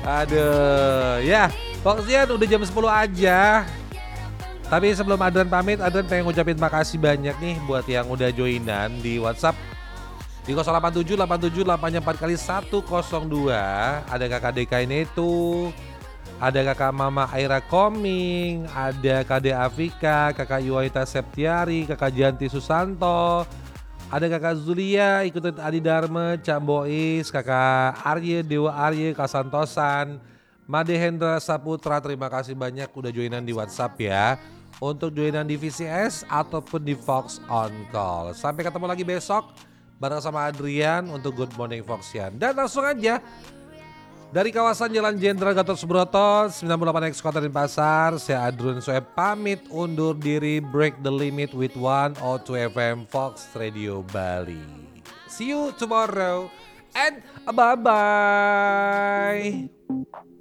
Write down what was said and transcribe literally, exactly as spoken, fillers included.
Aduh, ya Foxian udah jam sepuluh aja. Tapi sebelum Adrian pamit, Adrian pengen ngucapin makasih banyak nih buat yang udah joinan di WhatsApp di nol delapan tujuh delapan tujuh delapan empat kali satu nol dua. Ada kakak Deka Inetu, ada kakak Mama Aira Koming, ada Kak De Afika, kakak Yuwaita Septiari, kakak Janti Susanto, ada kakak Zulia, ikutin Adi Dharma, Cak Bois, kakak Arye, Dewa Arye, Kak Santosan, Made Hendra Saputra, terima kasih banyak udah joinan di WhatsApp ya. Untuk joinan di V C S ataupun di Fox On Call. Sampai ketemu lagi besok bareng sama Adrian untuk Good Morning Foxian. Dan langsung aja dari kawasan Jalan Jenderal Gatot Subroto sembilan puluh delapan X Kota Denpasar, saya Adrian Soeb pamit undur diri, break the limit with one oh two F M Fox Radio Bali. See you tomorrow and bye-bye.